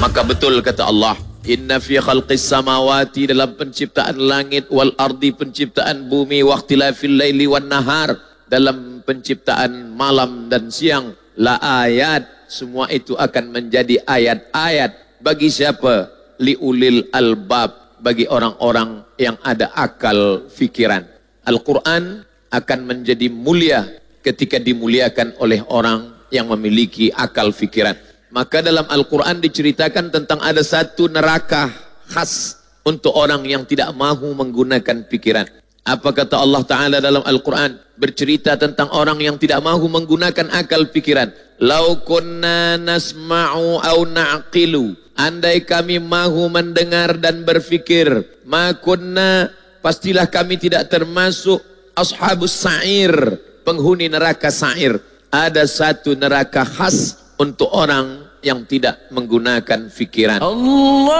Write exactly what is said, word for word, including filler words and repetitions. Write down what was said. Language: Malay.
Maka betul kata Allah, inna fi khalqis samawati, dalam penciptaan langit, wal ardi, penciptaan bumi, waqtilafil laili wan nahar, dalam penciptaan malam dan siang, la ayat, semua itu akan menjadi ayat-ayat bagi siapa? Liulil albab, bagi orang-orang yang ada akal fikiran. Al-Quran akan menjadi mulia ketika dimuliakan oleh orang yang memiliki akal fikiran. Maka dalam Al-Quran diceritakan tentang ada satu neraka khas untuk orang yang tidak mahu menggunakan pikiran. Apa kata Allah Ta'ala dalam Al-Quran? Bercerita tentang orang yang tidak mahu menggunakan akal pikiran. Lau kunna nasma'u au na'qilu, andai kami mahu mendengar dan berfikir, ma kunna, pastilah kami tidak termasuk ashabus sa'ir, penghuni neraka sa'ir. Ada satu neraka khas untuk orang yang tidak menggunakan fikiran. Allah